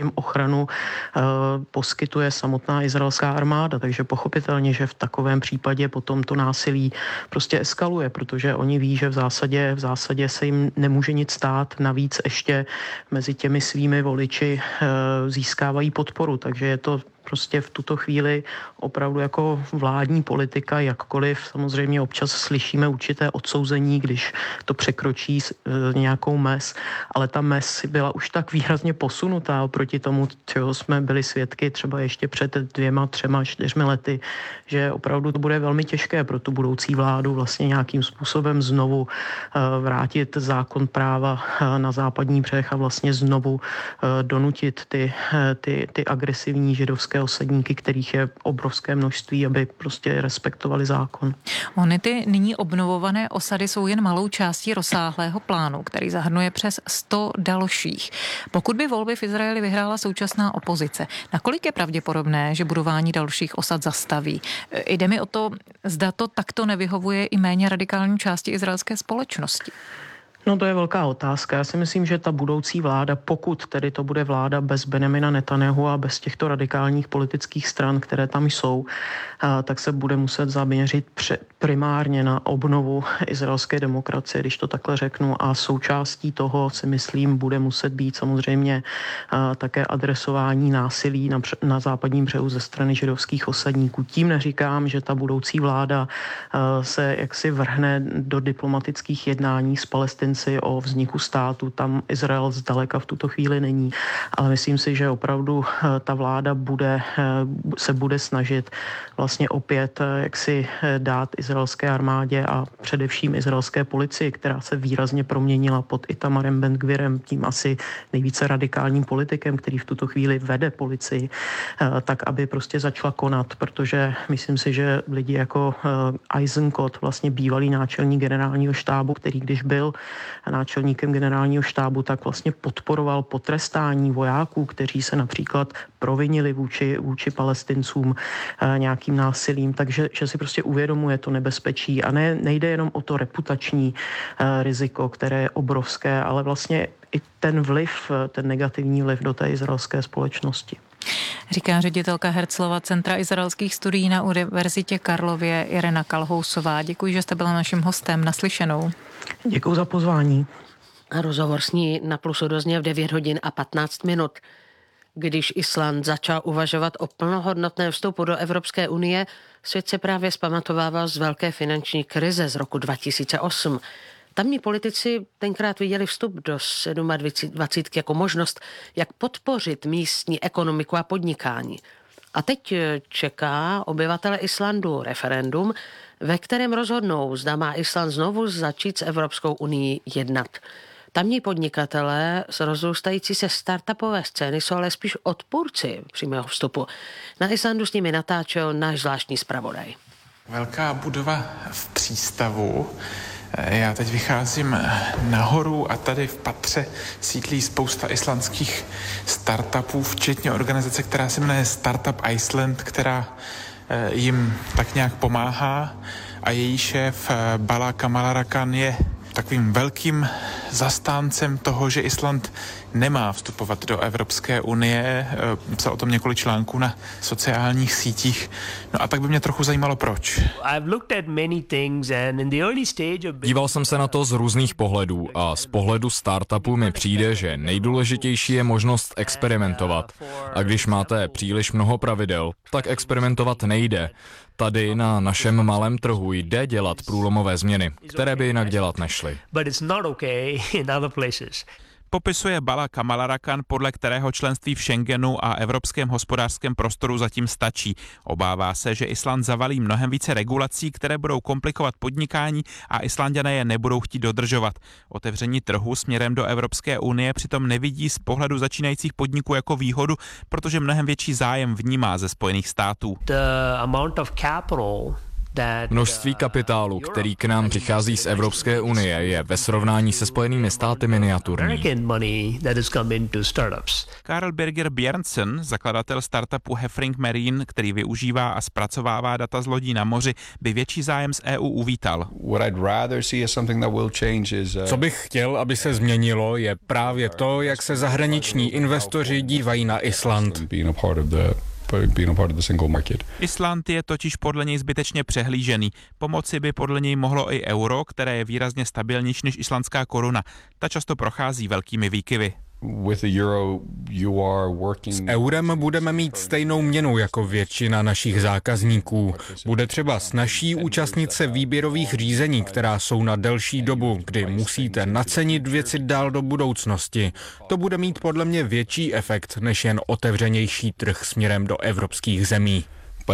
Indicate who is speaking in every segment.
Speaker 1: jim ochranu poskytuje samotná izraelská armáda, takže pochopitelně, že v takovém případě potom to násilí prostě eskaluje, protože oni ví, že v zásadě se jim nemůže nic stát, navíc ještě mezi těmi svými voliči získávají podporu, takže je to prostě v tuto chvíli opravdu jako vládní politika, jakkoliv samozřejmě občas slyšíme určité odsouzení, když to překročí nějakou mez, ale ta mez byla už tak výrazně posunutá oproti tomu, čeho jsme byli svědky třeba ještě před 2, 3, 4 lety, že opravdu to bude velmi těžké pro tu budoucí vládu vlastně nějakým způsobem znovu vrátit zákon práva na západní břeh a vlastně znovu donutit ty agresivní židovské osadníky, kterých je obrovské množství, aby prostě respektovali zákon.
Speaker 2: Ony ty nyní obnovované osady jsou jen malou částí rozsáhlého plánu, který zahrnuje přes 100 dalších. Pokud by volby v Izraeli vyhrála současná opozice, nakolik je pravděpodobné, že budování dalších osad zastaví? Jde mi o to, zda to takto nevyhovuje i méně radikální části izraelské společnosti.
Speaker 1: No to je velká otázka. Já si myslím, že ta budoucí vláda, pokud tedy to bude vláda bez Benjamina Netanjahu a bez těchto radikálních politických stran, které tam jsou, tak se bude muset zaměřit primárně na obnovu izraelské demokracie, když to takhle řeknu. A součástí toho si myslím bude muset být samozřejmě také adresování násilí na západním břehu ze strany židovských osadníků. Tím neříkám, že ta budoucí vláda se jaksi vrhne do diplomatických jednání s Palestinci o vzniku státu. Tam Izrael zdaleka v tuto chvíli není. Ale myslím si, že opravdu ta vláda se bude snažit vlastně opět jaksi dát izraelské armádě a především izraelské policii, která se výrazně proměnila pod Itamarem Ben-Gvirem, tím asi nejvíce radikálním politikem, který v tuto chvíli vede policii, tak aby prostě začala konat, protože myslím si, že lidi jako Eisenkot, vlastně bývalý náčelník generálního štábu, který když byl náčelníkem generálního štábu, tak vlastně podporoval potrestání vojáků, kteří se například provinili vůči Palestincům nějakým násilím, takže že si prostě uvědomuje to nebezpečí a nejde jenom o to reputační riziko, které je obrovské, ale vlastně i ten vliv, ten negativní vliv do té izraelské společnosti.
Speaker 2: Říká ředitelka Herzlova Centra izraelských studií na Univerzitě Karlově Irena Kalhousová. Děkuji, že jste byla naším hostem. Naslyšenou.
Speaker 1: Děkuji za pozvání.
Speaker 3: A rozhovor s ní na Plusu dozněl v 9 hodin a 15 minut. Když Island začal uvažovat o plnohodnotném vstupu do Evropské unie, svět se právě zpamatovával z velké finanční krize z roku 2008. Tamní politici tenkrát viděli vstup do 27 jako možnost, jak podpořit místní ekonomiku a podnikání. A teď čeká obyvatele Islandu referendum, ve kterém rozhodnou, zda má Island znovu začít s Evropskou unií jednat. Tamní podnikatelé z rozrůstající se startupové scény jsou ale spíš odpůrci přímého vstupu. Na Islandu s nimi natáčel náš zvláštní zpravodaj.
Speaker 4: Velká budova v přístavu. Já teď vycházím nahoru a tady v patře sídlí spousta islandských startupů, včetně organizace, která se jmenuje Startup Iceland, která jim tak nějak pomáhá a její šéf Bala Kamalarakan je takovým velkým zastáncem toho, že Island nemá vstupovat do Evropské unie. Psal o tom několik článků na sociálních sítích. No a tak by mě trochu zajímalo, proč.
Speaker 5: Díval jsem se na to z různých pohledů a z pohledu startupu mi přijde, že nejdůležitější je možnost experimentovat. A když máte příliš mnoho pravidel, tak experimentovat nejde. Tady na našem malém trhu jde dělat průlomové změny, které by jinak dělat nešly.
Speaker 4: Popisuje Bala Kamalarakan, podle kterého členství v Schengenu a evropském hospodářském prostoru zatím stačí. Obává se, že Island zavalí mnohem více regulací, které budou komplikovat podnikání a Islanďané je nebudou chtít dodržovat. Otevření trhu směrem do Evropské unie přitom nevidí z pohledu začínajících podniků jako výhodu, protože mnohem větší zájem vnímá ze Spojených států.
Speaker 5: Množství kapitálu, který k nám přichází z Evropské unie, je ve srovnání se Spojenými státy miniaturní.
Speaker 4: Karl Birger Bjørnsen, zakladatel startupu Heffring Marine, který využívá a zpracovává data z lodí na moři, by větší zájem z EU uvítal.
Speaker 6: Co bych chtěl, aby se změnilo, je právě to, jak se zahraniční investoři dívají na Island.
Speaker 4: Island je totiž podle něj zbytečně přehlížený. Pomoci by podle něj mohlo i euro, které je výrazně stabilnější než islandská koruna. Ta často prochází velkými výkyvy.
Speaker 6: S eurem budeme mít stejnou měnu jako většina našich zákazníků. Bude třeba snazší účastnit se výběrových řízení, která jsou na delší dobu, kdy musíte nacenit věci dál do budoucnosti. To bude mít podle mě větší efekt, než jen otevřenější trh směrem do evropských zemí.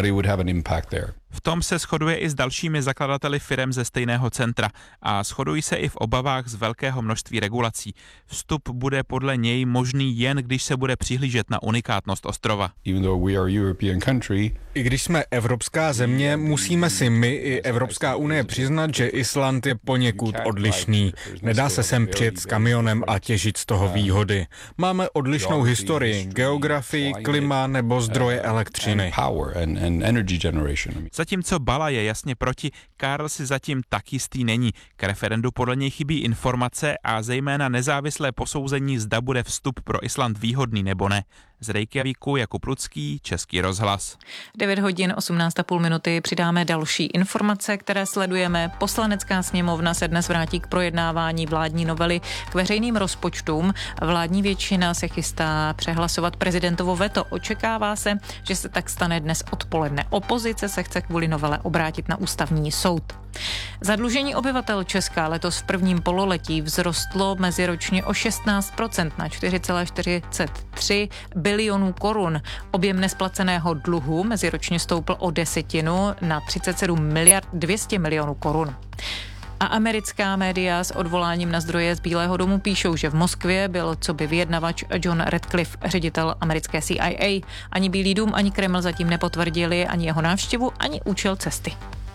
Speaker 4: V tom se shoduje i s dalšími zakladateli firem ze stejného centra a shodují se i v obavách z velkého množství regulací. Vstup bude podle něj možný jen, když se bude přihlížet na unikátnost ostrova.
Speaker 6: I když jsme evropská země, musíme si my i Evropská unie přiznat, že Island je poněkud odlišný. Nedá se sem přijet s kamionem a těžit z toho výhody. Máme odlišnou historii, geografii, klima nebo zdroje elektřiny.
Speaker 4: Zatímco Bala je jasně proti, Karl si zatím tak jistý není. K referendu podle něj chybí informace a zejména nezávislé posouzení, zda bude vstup pro Island výhodný nebo ne. Z Reykjavíku Jakub Lucký, Český rozhlas.
Speaker 2: 9 hodin 18,5 minuty přidáme další informace, které sledujeme. Poslanecká sněmovna se dnes vrátí k projednávání vládní novely k veřejným rozpočtům. Vládní většina se chystá přehlasovat prezidentovo veto. Očekává se, že se tak stane dnes odpoledne. Opozice se chce kvůli novele obrátit na ústavní soud. Zadlužení obyvatel Česka letos v prvním pololetí vzrostlo meziročně o 16% na 4,43 bilionů korun. Objem nesplaceného dluhu meziročně stoupl o 10% na 37 miliard 200 milionů korun. A americká média s odvoláním na zdroje z Bílého domu píšou, že v Moskvě byl coby vyjednavač John Radcliffe, ředitel americké CIA. Ani Bílý dům, ani Kreml zatím nepotvrdili ani jeho návštěvu, ani účel cesty.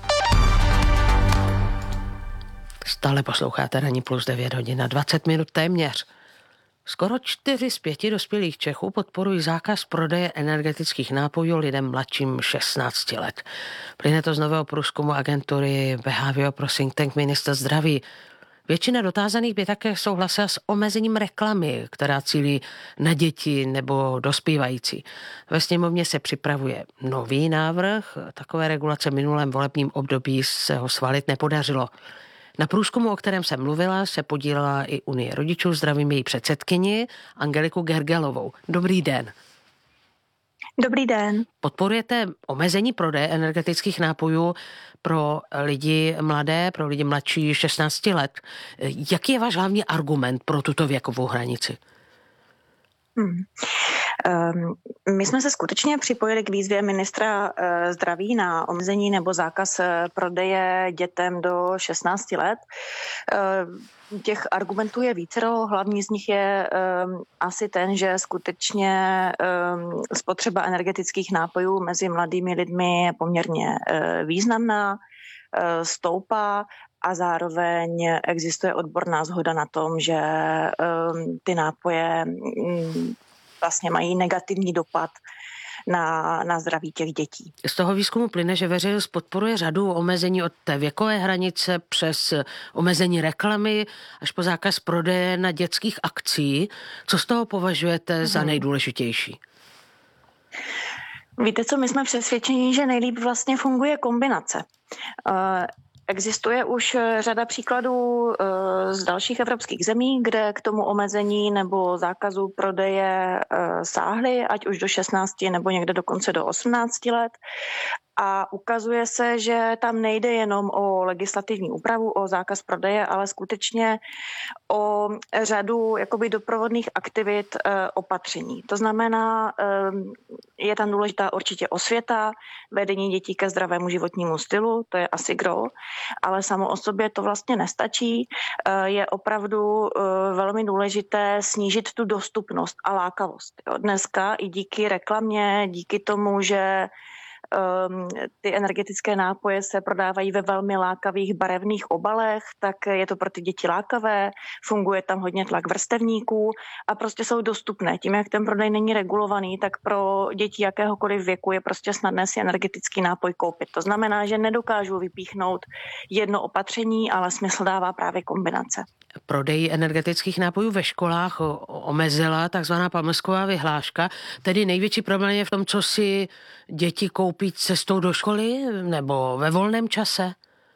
Speaker 3: Stále posloucháte Ranní plus 9 hodin a 20 minut téměř. Skoro 4 z 5 dospělých Čechů podporují zákaz prodeje energetických nápojů lidem mladším 16 let. Plyne to z nového průzkumu agentury Behavio pro think tank Ministra zdraví. Většina dotázaných by také souhlasila s omezením reklamy, která cílí na děti nebo dospívající. Ve sněmovně se připravuje nový návrh. Takové regulace v minulém volebním období se ho schválit nepodařilo. Na průzkumu, o kterém jsem mluvila, se podílela i Unie rodičů, zdravím její předsedkyni Angeliku Gergelovou. Dobrý den.
Speaker 7: Dobrý den.
Speaker 3: Podporujete omezení prodeje energetických nápojů pro lidi mladé, pro lidi mladší 16 let. Jaký je váš hlavní argument pro tuto věkovou hranici?
Speaker 7: My jsme se skutečně připojili k výzvě ministra zdraví na omezení nebo zákaz prodeje dětem do 16 let. Těch argumentů je vícero, hlavní z nich je asi ten, že skutečně spotřeba energetických nápojů mezi mladými lidmi je poměrně významná, stoupá a zároveň existuje odborná shoda na tom, že ty nápoje vlastně mají negativní dopad na zdraví těch dětí.
Speaker 3: Z toho výzkumu plyne, že veřejnost podporuje řadu omezení od té věkové hranice přes omezení reklamy až po zákaz prodeje na dětských akcí. Co z toho považujete za nejdůležitější?
Speaker 7: Víte co, my jsme přesvědčeni, že nejlíp vlastně funguje kombinace. Existuje už řada příkladů z dalších evropských zemí, kde k tomu omezení nebo zákazu prodeje sáhly, ať už do 16 nebo někde dokonce do 18 let. A ukazuje se, že tam nejde jenom o legislativní úpravu, o zákaz prodeje, ale skutečně o řadu jakoby doprovodných aktivit opatření. To znamená, je tam důležitá určitě osvěta, vedení dětí ke zdravému životnímu stylu, to je asi gro, ale samo o sobě to vlastně nestačí. Je opravdu velmi důležité snížit tu dostupnost a lákavost. Dneska i díky reklamě, díky tomu, že Ty energetické nápoje se prodávají ve velmi lákavých barevných obalech, tak je to pro ty děti lákavé, funguje tam hodně tlak vrstevníků a prostě jsou dostupné. Tím, jak ten prodej není regulovaný, tak pro děti jakéhokoliv věku je prostě snadné si energetický nápoj koupit. To znamená, že nedokážu vypíchnout jedno opatření, ale smysl dává právě kombinace.
Speaker 3: Prodej energetických nápojů ve školách omezila takzvaná pamlsková vyhláška. Tedy největší problém je v tom, co si děti koupí cestou do školy nebo ve volném čase?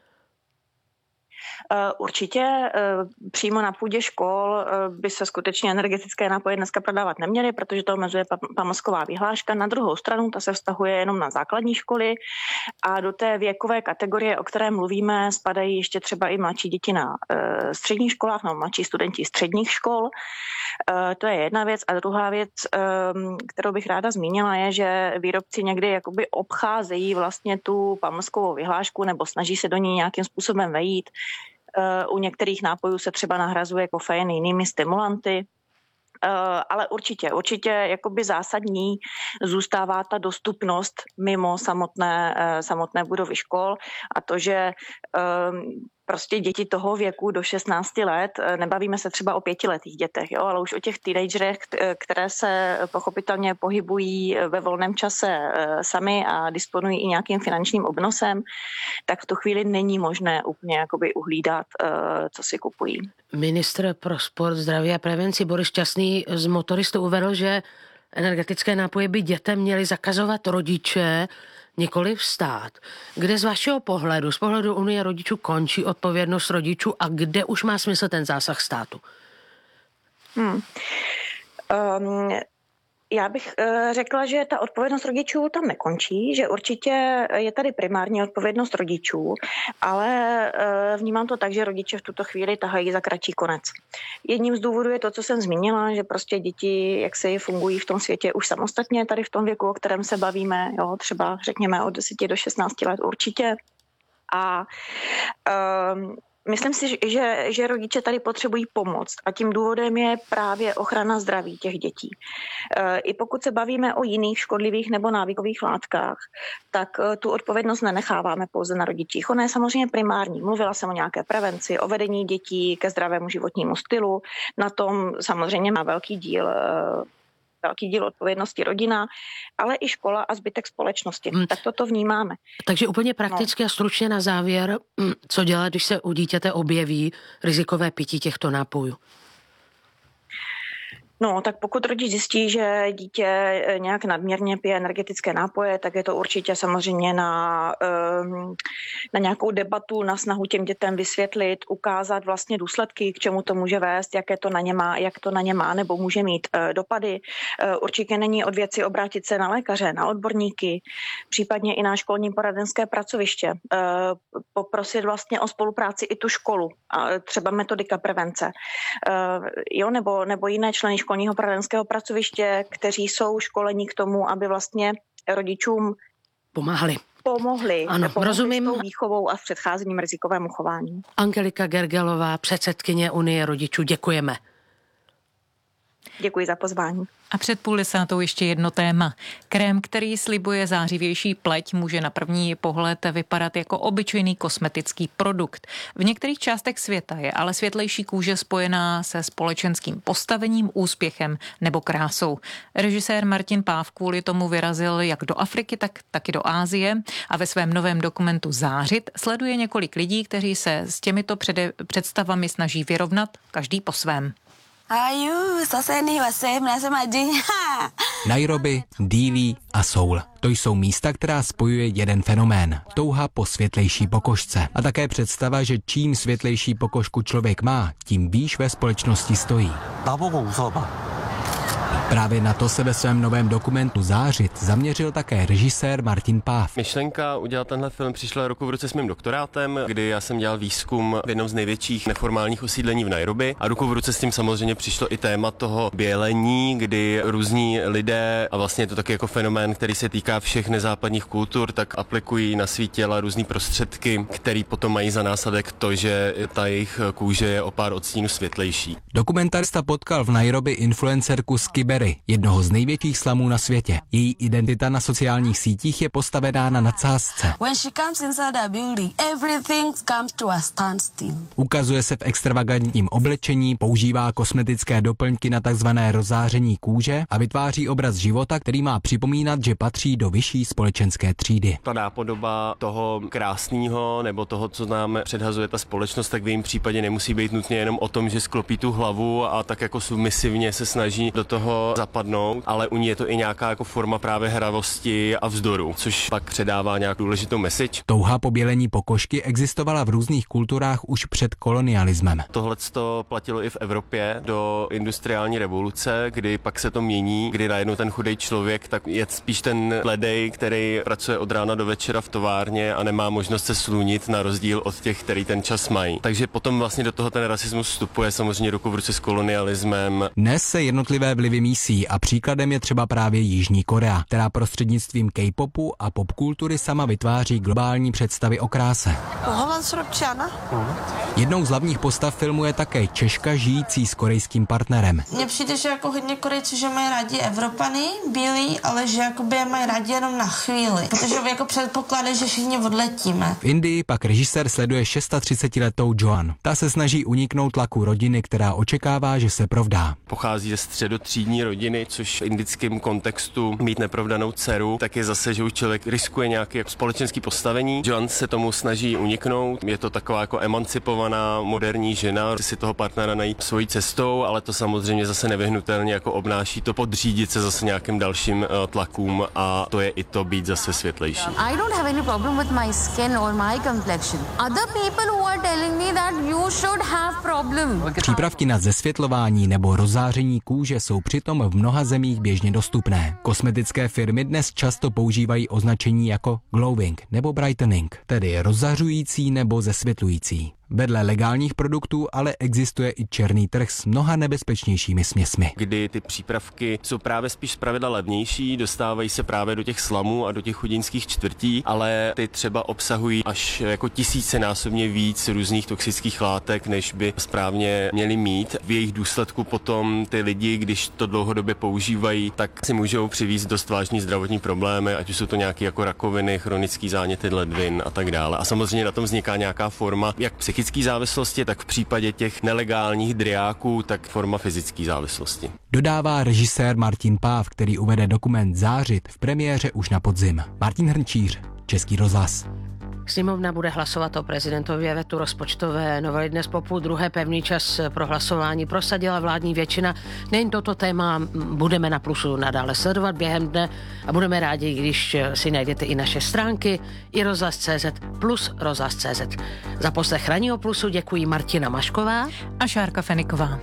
Speaker 7: Určitě přímo na půdě škol by se skutečně energetické nápoje dneska prodávat neměly, protože to omezuje pamlsková vyhláška. Na druhou stranu ta se vztahuje jenom na základní školy a do té věkové kategorie, o které mluvíme, spadají ještě třeba i mladší děti na středních školách, no mladší studenti středních škol. To je jedna věc. A druhá věc, kterou bych ráda zmínila, je, že výrobci někdy jakoby obcházejí vlastně tu pamlskovou vyhlášku nebo snaží se do ní nějakým způsobem vejít. U některých nápojů se třeba nahrazuje kofein jinými stimulanty, ale určitě jakoby zásadní zůstává ta dostupnost mimo samotné budovy škol a to, že prostě děti toho věku do 16 let, nebavíme se třeba o 5letých dětech, jo, ale už o těch teenagerech, které se pochopitelně pohybují ve volném čase sami a disponují i nějakým finančním obnosem, tak v tu chvíli není možné úplně jakoby uhlídat, co si kupují.
Speaker 3: Ministr pro sport, zdraví a prevenci Boris Šťastný z Motoristu uvedl, že energetické nápoje by dětem měli zakazovat rodiče, nikoliv stát. Kde z vašeho pohledu, z pohledu Unie rodičů končí odpovědnost rodičů a kde už má smysl ten zásah státu?
Speaker 7: Já bych řekla, že ta odpovědnost rodičů tam nekončí, že určitě je tady primární odpovědnost rodičů, ale vnímám to tak, že rodiče v tuto chvíli tahají za kratší konec. Jedním z důvodů je to, co jsem zmínila, že prostě děti, jak se fungují v tom světě už samostatně, tady v tom věku, o kterém se bavíme, jo, třeba řekněme od 10 do 16 let určitě. A myslím si, že rodiče tady potřebují pomoc a tím důvodem je právě ochrana zdraví těch dětí. I pokud se bavíme o jiných škodlivých nebo návykových látkách, tak tu odpovědnost nenecháváme pouze na rodičích. Ona je samozřejmě primární. Mluvila jsem o nějaké prevenci, o vedení dětí ke zdravému životnímu stylu. Na tom samozřejmě má velký díl odpovědnosti rodina, ale i škola a zbytek společnosti. Tak toto vnímáme.
Speaker 3: Takže úplně prakticky a stručně na závěr, co dělat, když se u dítěte objeví rizikové pití těchto nápojů?
Speaker 7: No, tak pokud rodič zjistí, že dítě nějak nadměrně pije energetické nápoje, tak je to určitě samozřejmě na nějakou debatu, na snahu těm dětem vysvětlit, ukázat vlastně důsledky, k čemu to může vést, jak to na ně má nebo může mít dopady. Určitě není od věci obrátit se na lékaře, na odborníky, případně i na školní poradenské pracoviště. Poprosit vlastně o spolupráci i tu školu, třeba metodika prevence, nebo jiné členy školního poradenského pracoviště, kteří jsou školení k tomu, aby vlastně rodičům pomohli
Speaker 3: ano, rozumím.
Speaker 7: S tou výchovou a s předcházením rizikovému chování.
Speaker 3: Angelika Gergelová, předsedkyně Unie rodičů, děkujeme.
Speaker 7: Děkuji za pozvání.
Speaker 2: A před 9:30 ještě jedno téma. Krém, který slibuje zářivější pleť, může na první pohled vypadat jako obyčejný kosmetický produkt. V některých částech světa je ale světlejší kůže spojená se společenským postavením, úspěchem nebo krásou. Režisér Martin Páv kvůli tomu vyrazil jak do Afriky, tak i do Asie a ve svém novém dokumentu Zářit sleduje několik lidí, kteří se s těmito představami snaží vyrovnat, každý po svém.
Speaker 8: Nairobi, Dili a Seoul. To jsou místa, která spojuje jeden fenomén. Touha po světlejší pokožce. A také představa, že čím světlejší pokožku člověk má, tím výš ve společnosti stojí. Právě na to se ve svém novém dokumentu Zářit zaměřil také režisér Martin Páv.
Speaker 9: Myšlenka udělat tenhle film přišla ruku v ruce s mým doktorátem, kdy já jsem dělal výzkum v jednom z největších neformálních osídlení v Nairobi a ruku v ruce s tím samozřejmě přišlo i téma toho bělení, kdy různí lidé, a vlastně je to taky jako fenomén, který se týká všech nezápadních kultur, tak aplikují na svý těla různý prostředky, který potom mají za následek to, že ta jejich kůže je o pár odstínů světlejší.
Speaker 8: Dokumentarista potkal v Nairobi influencerku Skibe Ferry, jednoho z největších slamů na světě. Její identita na sociálních sítích je postavená na nadsázce. Ukazuje se v extravagantním oblečení, používá kosmetické doplňky na takzvané rozáření kůže a vytváří obraz života, který má připomínat, že patří do vyšší společenské třídy.
Speaker 9: Ta nápodoba toho krásného nebo toho, co nám předhazuje ta společnost, tak v jejím případě nemusí být nutně jenom o tom, že sklopí tu hlavu a tak jako submisivně se snaží do toho zapadnout, ale u ní je to i nějaká jako forma právě hravosti a vzdoru, což pak předává nějakou důležitou message.
Speaker 8: Touha po bělení pokožky existovala v různých kulturách už před kolonialismem.
Speaker 9: Tohleto platilo i v Evropě do industriální revoluce, kdy pak se to mění, kdy najednou ten chudej člověk tak je spíš ten ledej, který pracuje od rána do večera v továrně a nemá možnost se slunit na rozdíl od těch, který ten čas mají. Takže potom vlastně do toho ten rasismus vstupuje samozřejmě ruku v ruce s kolonialismem. Dnes
Speaker 8: se jednotlivé vlivy mísí a příkladem je třeba právě Jižní Korea, která prostřednictvím K-popu a popkultury sama vytváří globální představy o kráse. Jednou z hlavních postav filmu je také Češka žijící s korejským partnerem.
Speaker 10: Mně přijde, že jako hodně Korejců, že mají rádi Evropany, bílí, ale že jakoby je mají rádi jenom na chvíli, protože jako předpokládají, že všichni odletíme.
Speaker 8: V Indii pak režisér sleduje 36letou Joan. Ta se snaží uniknout tlaku rodiny, která očekává, že se provdá.
Speaker 9: Pochází ze středotřídní rodiny, což v indickém kontextu mít neprovdanou dceru, tak je zase, že už člověk riskuje nějaké společenské postavení. Joan se tomu snaží uniknout. Je to taková jako emancipovaná moderní žena, si toho partnera najít svojí cestou, ale to samozřejmě zase nevyhnutelně jako obnáší to podřídit se zase nějakým dalším tlakům a to je i to být zase světlejší.
Speaker 11: I don't have any problem with my skin or my complexion. Other people who are telling me that you should have problem.
Speaker 8: Přípravky na zesvětlování nebo rozáření kůže jsou přitom v mnoha zemích běžně dostupné. Kosmetické firmy dnes často používají označení jako glowing nebo brightening, tedy rozzařující nebo zesvětlující. Vedle legálních produktů ale existuje i černý trh s mnoha nebezpečnějšími směsmi.
Speaker 9: Kdy ty přípravky jsou právě spíš zpravidla levnější, dostávají se právě do těch slamů a do těch chudinských čtvrtí, ale ty třeba obsahují až jako tisícenásobně víc různých toxických látek, než by správně měly mít. V jejich důsledku potom ty lidi, když to dlouhodobě používají, tak si můžou přivést dost vážný zdravotní problémy, ať už jsou to nějaké jako rakoviny, chronické záněty ledvin a tak dále. A samozřejmě na tom vzniká nějaká forma jak psychické závislosti, tak v případě těch nelegálních driáků, tak forma fyzické závislosti.
Speaker 8: Dodává režisér Martin Páv, který uvede dokument Zářit v premiéře už na podzim. Martin Hrnčíř, Český rozhlas.
Speaker 3: Sněmovna bude hlasovat o prezidentově vetu rozpočtové novely dnes po půl druhé. Pevný čas pro hlasování prosadila vládní většina. Nejen toto téma budeme na Plusu nadále sledovat během dne a budeme rádi, když si najdete i naše stránky i rozhlas.cz plus rozhlas.cz. Za poslech Ranního Plusu děkují Martina Mašková
Speaker 2: a Šárka Feniková.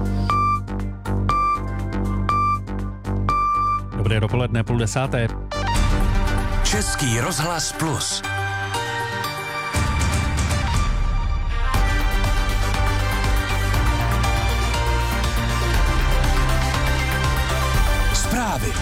Speaker 12: Dobré dopoledne, 9:30.
Speaker 13: Český rozhlas Plus. Zprávy.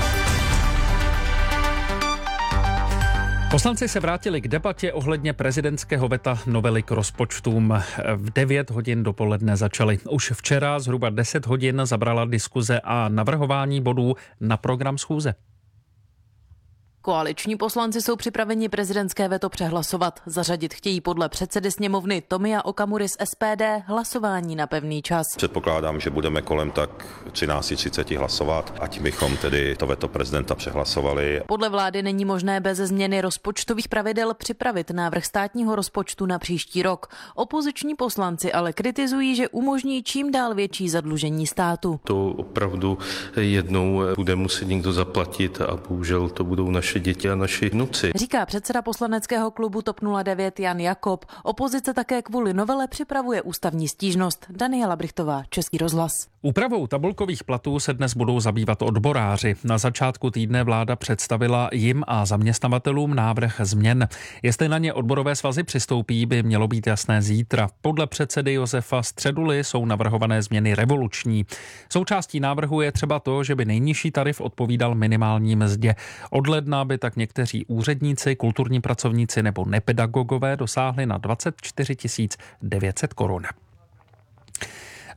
Speaker 12: Poslanci se vrátili k debatě ohledně prezidentského veta novely k rozpočtům. V 9 hodin dopoledne začaly. Už včera zhruba 10 hodin zabrala diskuze a navrhování bodů na program schůze.
Speaker 14: Koaliční poslanci jsou připraveni prezidentské veto přehlasovat. Zařadit chtějí podle předsedy sněmovny Tomia Okamury z SPD hlasování na pevný čas.
Speaker 15: Předpokládám, že budeme kolem tak 13:30 hlasovat, ať bychom tedy to veto prezidenta přehlasovali.
Speaker 14: Podle vlády není možné bez změny rozpočtových pravidel připravit návrh státního rozpočtu na příští rok. Opoziční poslanci ale kritizují, že umožní čím dál větší zadlužení státu.
Speaker 16: To opravdu jednou bude muset někdo zaplatit a bohužel to budou naše děti a naši vnuci.
Speaker 14: Říká předseda poslaneckého klubu TOP 09 Jan Jakob. Opozice také kvůli novele připravuje ústavní stížnost. Daniela Brichtová, Český rozhlas.
Speaker 12: Úpravou tabulkových platů se dnes budou zabývat odboráři. Na začátku týdne vláda představila jim a zaměstnavatelům návrh změn. Jestli na ně odborové svazy přistoupí, by mělo být jasné zítra. Podle předsedy Josefa Středuly jsou navrhované změny revoluční. Součástí návrhu je třeba to, že by nejnižší tarif odpovídal minimální mzdě. Od ledna by tak někteří úředníci, kulturní pracovníci nebo nepedagogové dosáhli na 24 900 korun.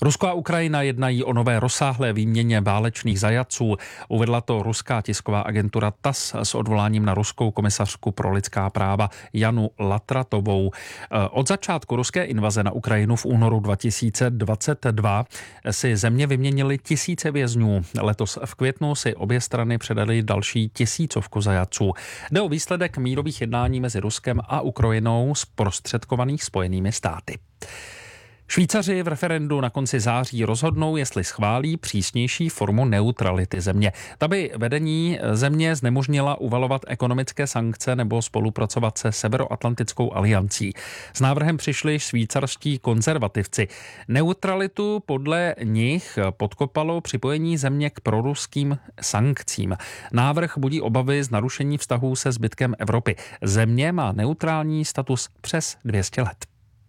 Speaker 12: Rusko a Ukrajina jednají o nové rozsáhlé výměně válečných zajatců. Uvedla to ruská tisková agentura TASS s odvoláním na ruskou komisařku pro lidská práva Janu Latratovou. Od začátku ruské invaze na Ukrajinu v únoru 2022 si země vyměnily tisíce vězňů. Letos v květnu si obě strany předaly další 1000 zajatců. Jde o výsledek mírových jednání mezi Ruskem a Ukrajinou zprostředkovaných Spojenými státy. Švýcaři v referendu na konci září rozhodnou, jestli schválí přísnější formu neutrality země. Ta by vedení země znemožnila uvalovat ekonomické sankce nebo spolupracovat se Severoatlantickou aliancí. S návrhem přišli švýcarští konzervativci. Neutralitu podle nich podkopalo připojení země k proruským sankcím. Návrh budí obavy z narušení vztahů se zbytkem Evropy. Země má neutrální status přes 200 let.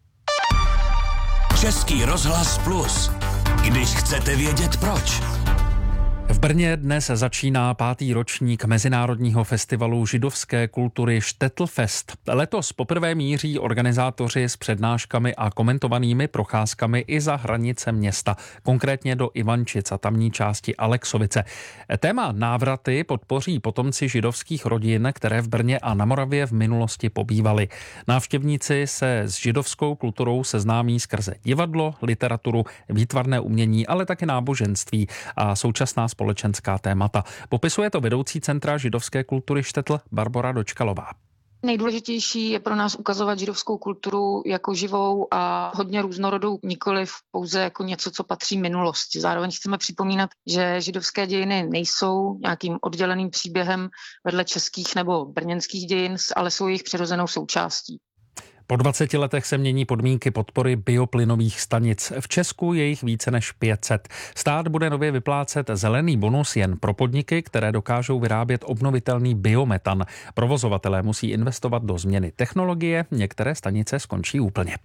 Speaker 13: Český rozhlas Plus. Když chcete vědět proč.
Speaker 12: V Brně dnes začíná 5. ročník Mezinárodního festivalu židovské kultury Štetl-fest. Letos poprvé míří organizátoři s přednáškami a komentovanými procházkami i za hranice města, konkrétně do Ivančic a tamní části Alexovice. Téma návraty podpoří potomci židovských rodin, které v Brně a na Moravě v minulosti pobývali. Návštěvníci se s židovskou kulturou seznámí skrze divadlo, literaturu, výtvarné umění, ale také náboženství a současná společenská témata. Popisuje to vedoucí centra židovské kultury Štetl Barbora Dočkalová.
Speaker 17: Nejdůležitější je pro nás ukazovat židovskou kulturu jako živou a hodně různorodou, nikoliv pouze jako něco, co patří minulosti. Zároveň chceme připomínat, že židovské dějiny nejsou nějakým odděleným příběhem vedle českých nebo brněnských dějin, ale jsou jejich přirozenou součástí.
Speaker 12: Po 20 letech se mění podmínky podpory bioplynových stanic. V Česku je jich více než 500. Stát bude nově vyplácet zelený bonus jen pro podniky, které dokážou vyrábět obnovitelný biometan. Provozovatelé musí investovat do změny technologie, některé stanice skončí úplně.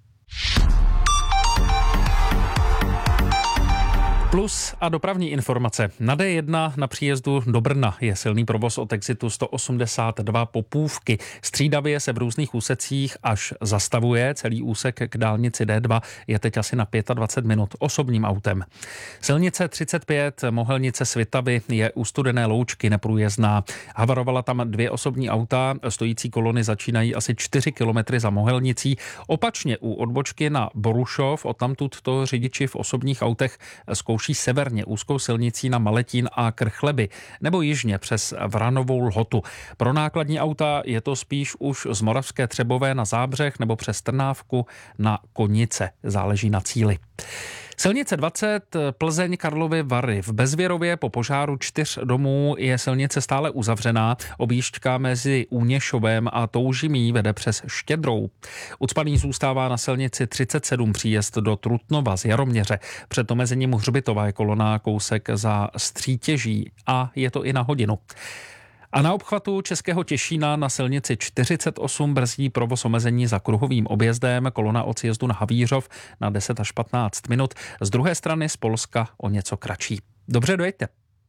Speaker 12: Plus a dopravní informace. Na D1 na příjezdu do Brna je silný provoz od exitu 182 Popůvky. Střídavě se v různých úsecích až zastavuje. Celý úsek k dálnici D2 je teď asi na 25 minut osobním autem. Silnice 35 Mohelnice Svitavy je u Studené Loučky neprůjezdná. Havarovala tam 2 osobní auta. Stojící kolony začínají asi 4 kilometry za Mohelnicí. Opačně u odbočky na Borušov, odtamtud to řidiči v osobních autech zkouší severně úzkou silnicí na Maletín a Krchleby nebo jižně přes Vranovou Lhotu. Pro nákladní auta je to spíš už z Moravské Třebové na Zábřeh nebo přes Trnávku na Konice. Záleží na cíli. Silnice 20 Plzeň Karlovy Vary. V Bezvěrově po požáru 4 domů je silnice stále uzavřená. Objížďka mezi Úněšovem a Toužimí vede přes Štědrou. Ucpaný zůstává na silnici 37 příjezd do Trutnova z Jaroměře. Před omezením Hřbitova je kolona kousek za Střítěží a je to i na hodinu. A na obchvatu Českého Těšína na silnici 48 brzdí provoz omezení za kruhovým objezdem, kolona od sjezdu na Havířov na 10 až 15 minut, z druhé strany z Polska o něco kratší. Dobře, dojeďte.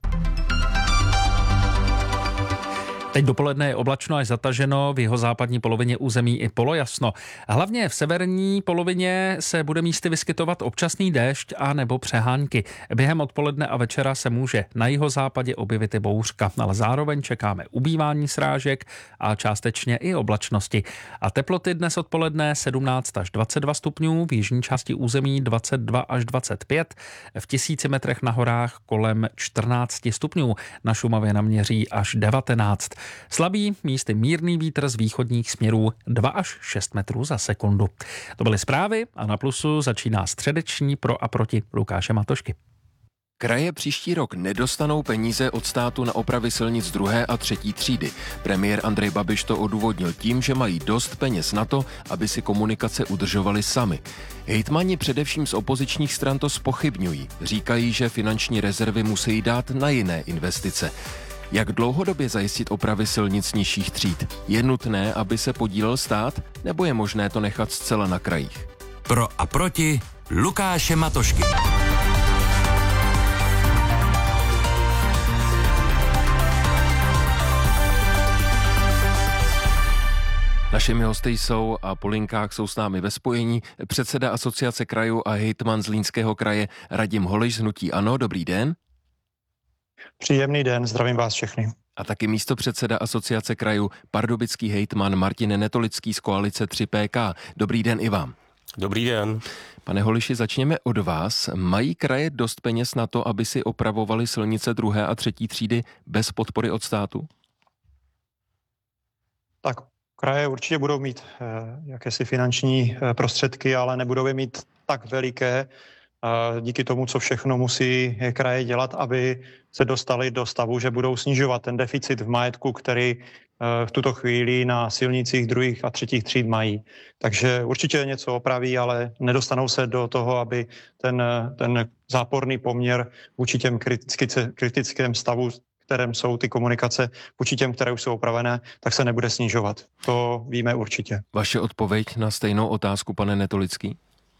Speaker 12: Teď dopoledne je oblačno až zataženo, v jihozápadní polovině území i polojasno. Hlavně v severní polovině se bude místy vyskytovat občasný déšť a nebo přehánky. Během odpoledne a večera se může na jihozápadě objevit i bouřka, ale zároveň čekáme ubývání srážek a částečně i oblačnosti. A teploty dnes odpoledne 17 až 22 stupňů, v jižní části území 22 až 25, v 1000 metrech na horách kolem 14 stupňů, na Šumavě naměří až 19. Slabý, místy mírný vítr z východních směrů 2 až 6 metrů za sekundu. To byly zprávy a na Plusu začíná středeční pro a proti Lukáše Matošky.
Speaker 18: Kraje příští rok nedostanou peníze od státu na opravy silnic 2. a 3. třídy. Premiér Andrej Babiš to odůvodnil tím, že mají dost peněz na to, aby si komunikace udržovali sami. Hejtmani především z opozičních stran to zpochybňují. Říkají, že finanční rezervy musí dát na jiné investice. Jak dlouhodobě zajistit opravy silnic nižších tříd? Je nutné, aby se podílel stát, nebo je možné to nechat zcela na krajích?
Speaker 13: Pro a proti Lukáše Matošky.
Speaker 18: Našimi hosty jsou a po linkách jsou s námi ve spojení předseda Asociace krajů a hejtman Zlínského kraje Radim Holiš z hnutí ANO. Dobrý den.
Speaker 19: Příjemný den, zdravím vás všechny.
Speaker 18: A taky místopředseda Asociace krajů pardubický hejtman Martin Netolický z koalice 3PK. Dobrý den i vám.
Speaker 20: Dobrý den.
Speaker 18: Pane Holiši, začněme od vás. Mají kraje dost peněz na to, aby si opravovali silnice 2. a 3. třídy bez podpory od státu?
Speaker 19: Tak kraje určitě budou mít jakési finanční prostředky, ale nebudou je mít tak veliké díky tomu, co všechno musí kraje dělat, aby se dostali do stavu, že budou snižovat ten deficit v majetku, který v tuto chvíli na silnicích 2. a 3. tříd mají. Takže určitě něco opraví, ale nedostanou se do toho, aby ten záporný poměr vůči těm kritickém stavu, kterém jsou ty komunikace, vůči těm, které už jsou opravené, tak se nebude snižovat. To víme určitě.
Speaker 18: Vaše odpověď na stejnou otázku, pane Netolický?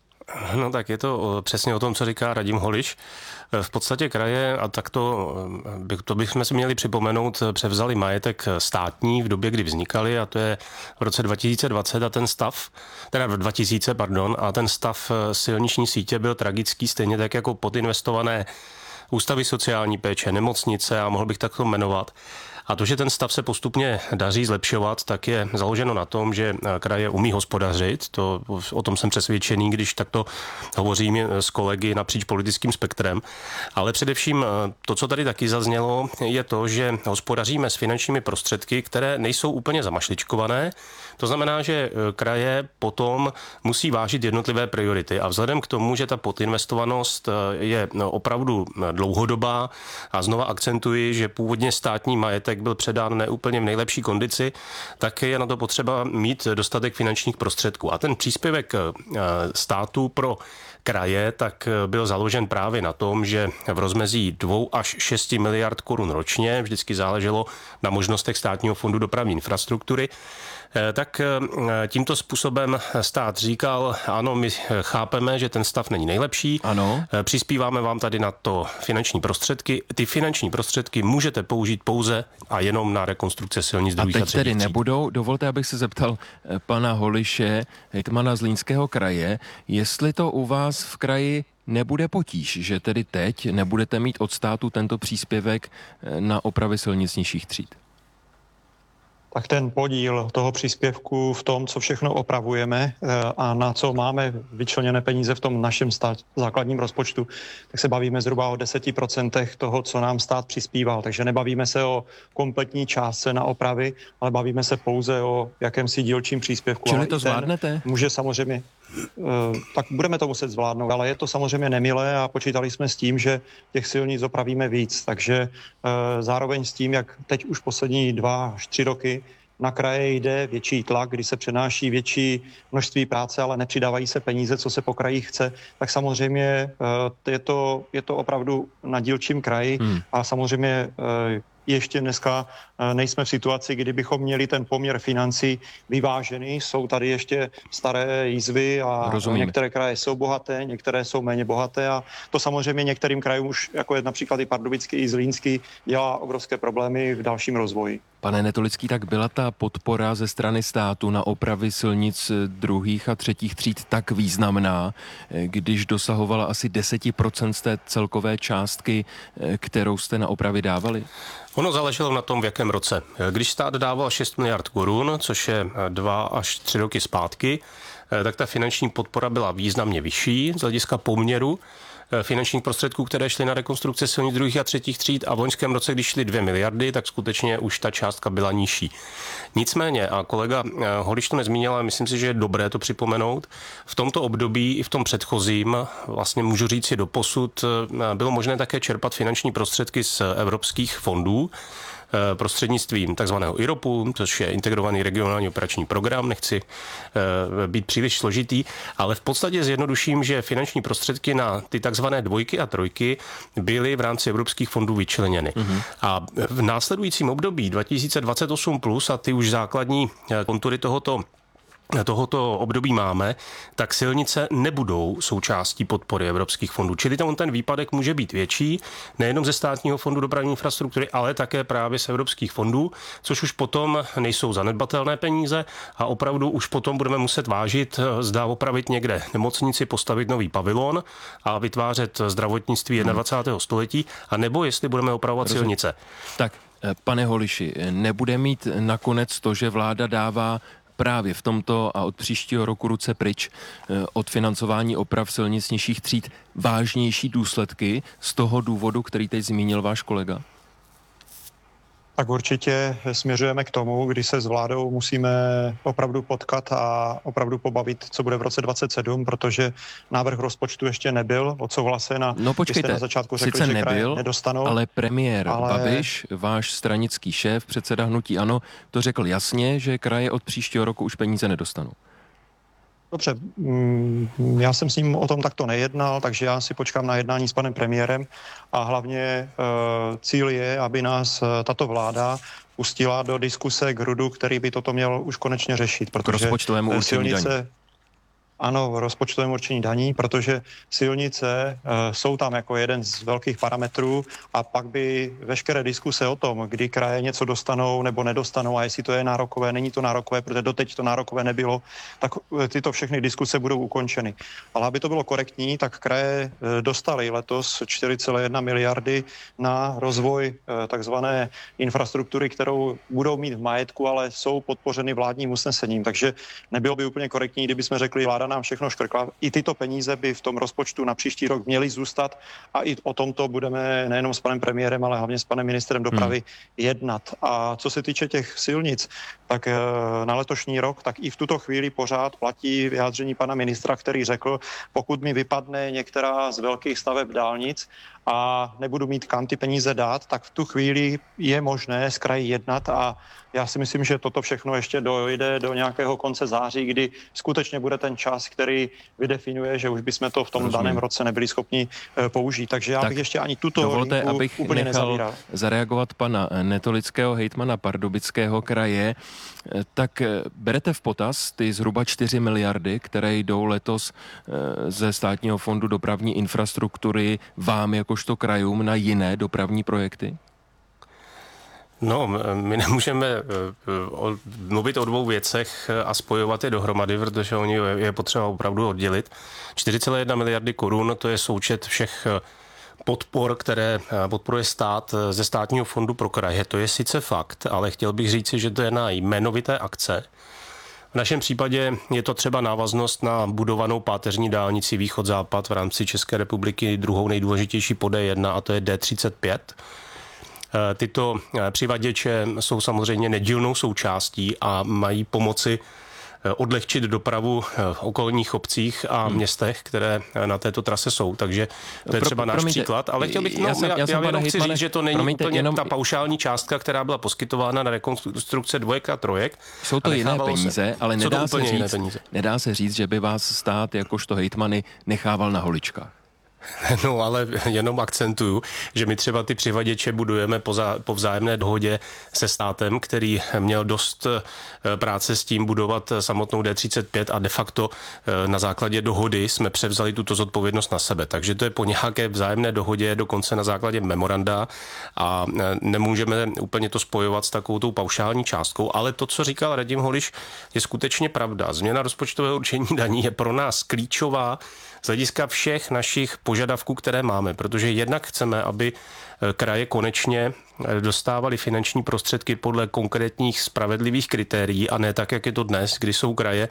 Speaker 20: No tak je to přesně o tom, co říká Radim Holiš. V podstatě kraje, a tak to bychom si měli připomenout, převzali majetek státní v době, kdy vznikaly, a to je v roce 2020 a ten stav, teda 2000, pardon, a ten stav silniční sítě byl tragický, stejně tak jako podinvestované ústavy sociální péče, nemocnice a mohl bych takto jmenovat. A to, že ten stav se postupně daří zlepšovat, tak je založeno na tom, že kraje umí hospodařit. O tom jsem přesvědčený, když takto hovořím s kolegy napříč politickým spektrem. Ale především to, co tady taky zaznělo, je to, že hospodaříme s finančními prostředky, které nejsou úplně zamašličkované. To znamená, že kraje potom musí vážit jednotlivé priority. A vzhledem k tomu, že ta podinvestovanost je opravdu dlouhodobá, a znova akcentuji, že původně státní majetek byl předán neúplně v nejlepší kondici, tak je na to potřeba mít dostatek finančních prostředků. A ten příspěvek státu pro kraje tak byl založen právě na tom, že v rozmezí 2 až 6 miliard korun ročně, vždycky záleželo na možnostech Státního fondu dopravní infrastruktury, tak tímto způsobem stát říkal, ano, my chápeme, že ten stav není nejlepší,
Speaker 18: ano.
Speaker 20: Přispíváme vám tady na to finanční prostředky. Ty finanční prostředky můžete použít pouze a jenom na rekonstrukce silnic 2. a 3.
Speaker 18: A teď tedy nebudou. Dovolte, abych se zeptal pana Holiše, hejtmana Zlínského kraje, jestli to u vás v kraji nebude potíž, že tedy teď nebudete mít od státu tento příspěvek na opravy silnic nižších tříd.
Speaker 19: Tak ten podíl toho příspěvku v tom, co všechno opravujeme a na co máme vyčleněné peníze v tom našem základním rozpočtu, tak se bavíme zhruba o 10% toho, co nám stát přispíval. Takže nebavíme se o kompletní částce na opravy, ale bavíme se pouze o jakémsi dílčím příspěvku.
Speaker 18: Čili to zvládnete?
Speaker 19: Může samozřejmě, tak budeme to muset zvládnout, ale je to samozřejmě nemilé a počítali jsme s tím, že těch silnic opravíme víc. Takže zároveň s tím, jak teď už poslední 2 až 3 roky na kraje jde větší tlak, kdy se přenáší větší množství práce, ale nepřidávají se peníze, co se po krajích chce, tak samozřejmě je to opravdu na dílčím kraji a samozřejmě ještě dneska nejsme v situaci, kdy bychom měli ten poměr financí vyvážený. Jsou tady ještě staré jizvy a některé kraje jsou bohaté, některé jsou méně bohaté a to samozřejmě některým krajům už, jako je například i Pardubický, i Zlínský, dělá obrovské problémy v dalším rozvoji.
Speaker 18: Pane Netolický, tak byla ta podpora ze strany státu na opravy silnic 2. a 3. tříd tak významná, když dosahovala asi 10% z té celkové částky, kterou jste na opravy dávali?
Speaker 20: Ono záleželo na tom, v jakém roce. Když stát dával 6 miliard korun, což je 2 až 3 roky zpátky, tak ta finanční podpora byla významně vyšší z hlediska poměru finančních prostředků, které šly na rekonstrukce silnic 2. a 3. tříd a v loňském roce, když šly 2 miliardy, tak skutečně už ta částka byla nižší. Nicméně, a kolega Holiš to nezmínil, ale myslím si, že je dobré to připomenout, v tomto období i v tom předchozím, vlastně můžu říct si doposud, bylo možné také čerpat finanční prostředky z evropských fondů, prostřednictvím takzvaného IROPu, což je integrovaný regionální operační program, nechci být příliš složitý, ale v podstatě zjednoduším, že finanční prostředky na ty takzvané 2 a 3 byly v rámci evropských fondů vyčleněny. A v následujícím období 2028 plus a ty už základní kontury tohoto tohoto období máme, tak silnice nebudou součástí podpory evropských fondů. Čili ten výpadek může být větší, nejenom ze státního fondu dopravní infrastruktury, ale také právě z evropských fondů, což už potom nejsou zanedbatelné peníze a opravdu už potom budeme muset vážit, zda opravit někde nemocnici, postavit nový pavilon a vytvářet zdravotnictví 21. století, a nebo jestli budeme opravovat silnice.
Speaker 18: Tak, pane Holiši, nebude mít nakonec to, že vláda dává právě v tomto a od příštího roku ruce pryč od financování oprav silnic nižších tříd vážnější důsledky z toho důvodu, který teď zmínil váš kolega?
Speaker 19: Tak určitě směřujeme k tomu, kdy se s vládou musíme opravdu potkat a opravdu pobavit, co bude v roce 2027, protože návrh rozpočtu ještě nebyl odsouhlasen a
Speaker 18: no počkejte,
Speaker 19: na začátku řekli,
Speaker 18: sice
Speaker 19: že
Speaker 18: nebyl,
Speaker 19: nedostanou.
Speaker 18: Ale premiér Babiš, váš stranický šéf, předseda hnutí ANO, to řekl jasně, že kraje od příštího roku už peníze nedostanou.
Speaker 19: Dobře, já jsem s ním o tom takto nejednal, takže já si počkám na jednání s panem premiérem a hlavně cíl je, aby nás tato vláda pustila do diskuse k RUDu, který by toto měl už konečně řešit, protože
Speaker 18: k rozpočtovému určení daní.
Speaker 19: Ano, v rozpočtovém určení daní, protože silnice jsou tam jako jeden z velkých parametrů a pak by veškeré diskuse o tom, kdy kraje něco dostanou nebo nedostanou a jestli to je nárokové, není to nárokové, protože doteď to nárokové nebylo, tak tyto všechny diskuse budou ukončeny. Ale aby to bylo korektní, tak kraje dostaly letos 4,1 miliardy na rozvoj takzvané infrastruktury, kterou budou mít v majetku, ale jsou podpořeny vládním usnesením. Takže nebylo by úplně korektní, kdyby jsme řekli, vláda nám všechno škrkla. I tyto peníze by v tom rozpočtu na příští rok měly zůstat a i o tomto budeme nejenom s panem premiérem, ale hlavně s panem ministrem dopravy jednat. A co se týče těch silnic, tak na letošní rok, tak i v tuto chvíli pořád platí vyjádření pana ministra, který řekl, pokud mi vypadne některá z velkých staveb dálnic a nebudu mít kam ty peníze dát, tak v tu chvíli je možné s kraji jednat a já si myslím, že toto všechno ještě dojde do nějakého konce září, kdy skutečně bude ten čas, který vydefinuje, že už bychom to v tom daném roce nebyli schopni použít. Takže já bych ještě ani tuto
Speaker 18: dovolte, abych
Speaker 19: úplně nezavíral.
Speaker 18: Zareagovat pana Netolického, hejtmana Pardubického kraje. Tak berete v potaz ty zhruba 4 miliardy, které jdou letos ze státního fondu dopravní infrastruktury vám jakožto krajům na jiné dopravní projekty?
Speaker 20: No, my nemůžeme mluvit o dvou věcech a spojovat je dohromady, protože oni je potřeba opravdu oddělit. 4,1 miliardy korun, to je součet všech podpor, které podporuje stát ze státního fondu pro kraje. To je sice fakt, ale chtěl bych říci, že to je na jmenovité akce. V našem případě je to třeba návaznost na budovanou páteřní dálnici východ-západ v rámci České republiky, druhou nejdůležitější po D1, a to je D35. Tyto přivaděče jsou samozřejmě nedílnou součástí a mají pomoci odlehčit dopravu v okolních obcích a městech, které na této trase jsou. Takže to je třeba náš příklad. Ale chtěl bych, já chci říct, že to není úplně ta paušální částka, která byla poskytována na rekonstrukce dvojek a trojek.
Speaker 18: Jsou to jiné peníze, ale nedá se říct, že by vás stát jakožto hejtmany nechával na holičkách.
Speaker 20: No, ale jenom akcentuju, že my třeba ty přivaděče budujeme po vzájemné dohodě se státem, který měl dost práce s tím budovat samotnou D35 a de facto na základě dohody jsme převzali tuto zodpovědnost na sebe. Takže to je po nějaké vzájemné dohodě, dokonce na základě memoranda a nemůžeme úplně to spojovat s takovou tou paušální částkou, ale to, co říkal Radim Holiš, je skutečně pravda. Změna rozpočtového určení daní je pro nás klíčová z hlediska všech našich požadavků, které máme, protože jednak chceme, aby kraje konečně dostávaly finanční prostředky podle konkrétních spravedlivých kritérií a ne tak, jak je to dnes, kdy jsou kraje,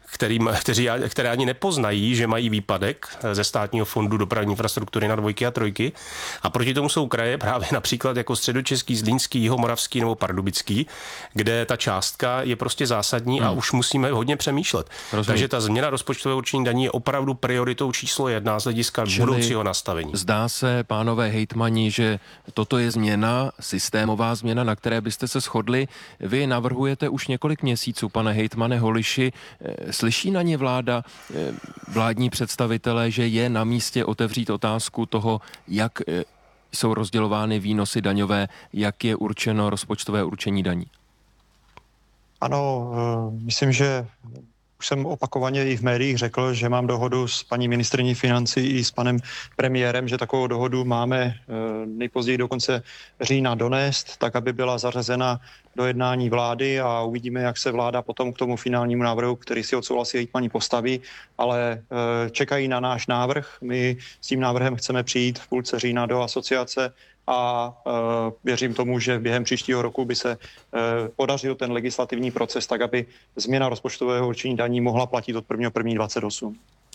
Speaker 20: které ani nepoznají, že mají výpadek ze státního fondu dopravní infrastruktury na dvojky a trojky. A proti tomu jsou kraje právě například jako Středočeský, Zlínský, Jihomoravský nebo Pardubický, kde ta částka je prostě zásadní a už musíme hodně přemýšlet. Takže ta změna rozpočtového určení daní je opravdu prioritou číslo 1 z hlediska budoucího nastavení.
Speaker 18: Zdá se, pánové hejtmani, že toto je změna, systémová změna, na které byste se shodli. Vy navrhujete už několik měsíců, pane hejtmane Holiši. Slyší na ně vláda, vládní představitelé, že je na místě otevřít otázku toho, jak jsou rozdělovány výnosy daňové, jak je určeno rozpočtové určení daní?
Speaker 19: Ano, myslím, že Už jsem opakovaně i v médiích řekl, že mám dohodu s paní ministryní financí i s panem premiérem, že takovou dohodu máme nejpozději do konce října donést, tak aby byla zařazena do jednání vlády a uvidíme, jak se vláda potom k tomu finálnímu návrhu, který si odsouhlasí hejtmani, postaví, ale čekají na náš návrh. My s tím návrhem chceme přijít v půlce října do asociace a věřím tomu, že během příštího roku by se podařil ten legislativní proces tak, aby změna rozpočtového určení daní mohla platit od 1.1.28.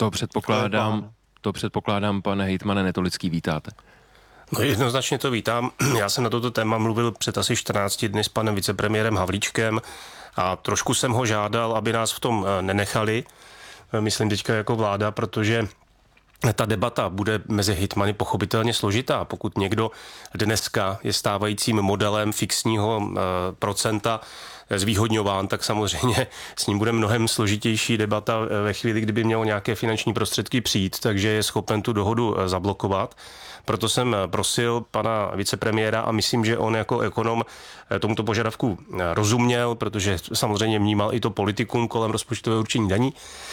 Speaker 18: To předpokládám, pane hejtmane Netolický, vítáte.
Speaker 20: No jednoznačně to vítám. Já jsem na toto téma mluvil před asi 14 dny s panem vicepremiérem Havlíčkem a trošku jsem ho žádal, aby nás v tom nenechali, myslím teďka jako vláda, protože ta debata bude mezi hejtmany pochopitelně složitá. Pokud někdo dneska je stávajícím modelem fixního procenta zvýhodňován, tak samozřejmě s ním bude mnohem složitější debata ve chvíli, kdyby mělo nějaké finanční prostředky přijít, takže je schopen tu dohodu zablokovat. Proto jsem prosil pana vicepremiéra a myslím, že on jako ekonom tomuto požadavku rozuměl, protože samozřejmě vnímal i to politikum kolem rozpočtového určení daní,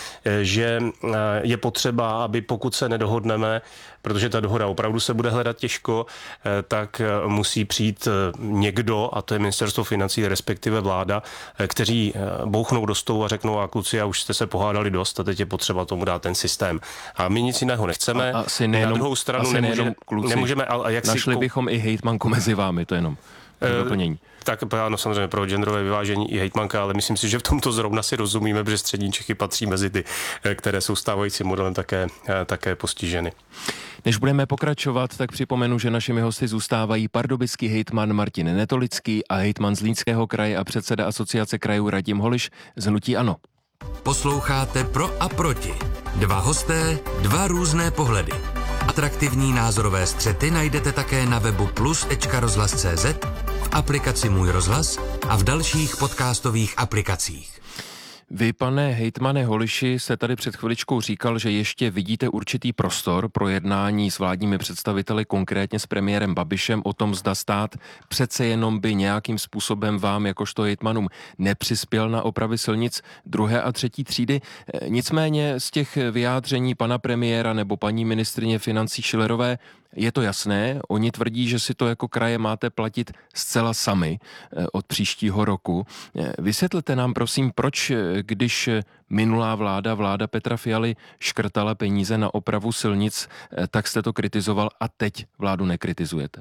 Speaker 20: že je potřeba, aby pokud se nedohodneme, protože ta dohoda opravdu se bude hledat těžko, tak musí přijít někdo, a to je ministerstvo financí, respektive vláda, kteří bouchnou do stolu a řeknou, a kluci, a už jste se pohádali dost a teď je potřeba tomu dát ten systém. A my nic jiného nechceme. Na druhou stranu nemůžeme, ale jak
Speaker 18: našli bychom i hejtmanku mezi vámi, to jenom doplnění.
Speaker 20: Tak ano, samozřejmě pro genderové vyvážení i hejtmanka, ale myslím si, že v tomto zrovna si rozumíme, protože střední Čechy patří mezi ty, které jsou stávajícím modelem také postiženy.
Speaker 18: Než budeme pokračovat, tak připomenu, že našimi hosty zůstávají pardubický hejtman Martin Netolický a hejtman Zlínského kraje a předseda Asociace krajů Radim Holiš z hnutí ANO.
Speaker 13: Posloucháte Pro a proti. Dva hosté, dva různé pohledy. Atraktivní názorové střety najdete také na webu plus.rozhlas.cz, v aplikaci Můj rozhlas a v dalších podcastových aplikacích.
Speaker 18: Vy, pane hejtmane Holiši, jste tady před chviličkou říkal, že ještě vidíte určitý prostor pro jednání s vládními představiteli, konkrétně s premiérem Babišem, o tom, zda stát přece jenom by nějakým způsobem vám, jakožto hejtmanům, nepřispěl na opravy silnic 2. a 3. třídy. Nicméně z těch vyjádření pana premiéra nebo paní ministryně financí Schillerové je to jasné, oni tvrdí, že si to jako kraje máte platit zcela sami od příštího roku. Vysvětlete nám prosím, proč, když minulá vláda Petra Fialy škrtala peníze na opravu silnic, tak jste to kritizoval a teď vládu nekritizujete?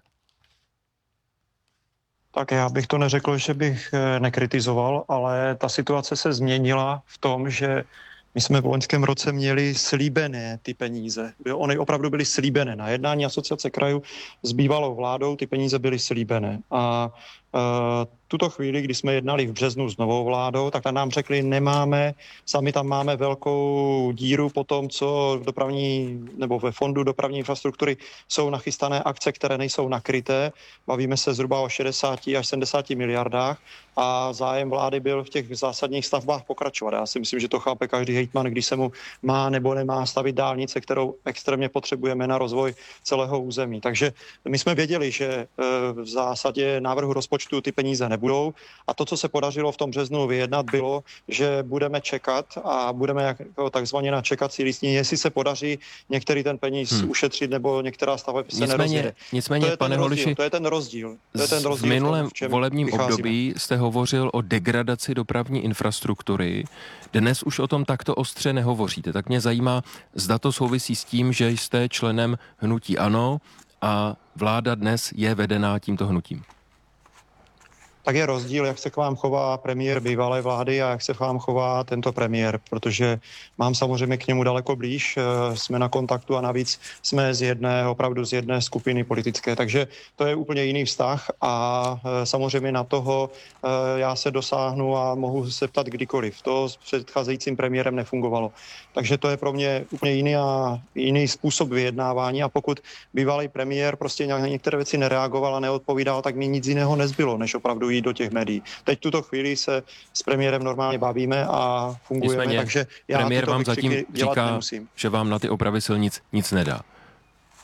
Speaker 19: Tak já bych to neřekl, že bych nekritizoval, ale ta situace se změnila v tom, že my jsme v loňském roce měli slíbené ty peníze. Ony opravdu byly slíbené. Na jednání asociace krajů s bývalou vládou ty peníze byly slíbené. A tuto chvíli, kdy jsme jednali v březnu s novou vládou, tak nám řekli, nemáme, sami tam máme velkou díru po tom, co v dopravní nebo ve fondu dopravní infrastruktury jsou nachystané akce, které nejsou nakryté. Bavíme se zhruba o 60 až 70 miliardách a zájem vlády byl v těch zásadních stavbách pokračovat. Já si myslím, že to chápe každý hejtman, když se mu má nebo nemá stavit dálnice, kterou extrémně potřebujeme na rozvoj celého území. Takže my jsme věděli, že v zásadě návrhu rozpočtu ty peníze nebudou a to, co se podařilo v tom březnu vyjednat, bylo, že budeme čekat a budeme jako takzvaně na čekací listině, jestli se podaří některý ten peníz ušetřit nebo některá stavba se nerozjede.
Speaker 18: Nicméně, pane Holiši,
Speaker 19: to je ten rozdíl.
Speaker 18: V minulém volebním období jste hovořil o degradaci dopravní infrastruktury. Dnes už o tom takto ostře nehovoříte. Tak mě zajímá, zda to souvisí s tím, že jste členem hnutí ANO a vláda dnes je vedená tímto hnutím.
Speaker 19: Tak je rozdíl, jak se k vám chová premiér bývalé vlády a jak se k vám chová tento premiér, protože mám samozřejmě k němu daleko blíž, jsme na kontaktu a navíc jsme opravdu z jedné skupiny politické, takže to je úplně jiný vztah a samozřejmě na toho já se dosáhnu a mohu se ptat kdykoliv. To s předcházejícím premiérem nefungovalo. Takže to je pro mě úplně jiný způsob vyjednávání a pokud bývalý premiér prostě na některé věci nereagoval a neodpovídal, tak mi nic jiného nezbylo, než opravdu jít do těch médií. Teď tuto chvíli se s premiérem normálně bavíme a fungujeme,
Speaker 18: nicméně,
Speaker 19: takže já
Speaker 18: premiér vám zatím říká,
Speaker 19: nemusím.
Speaker 18: že vám na ty opravy silnic nic nedá.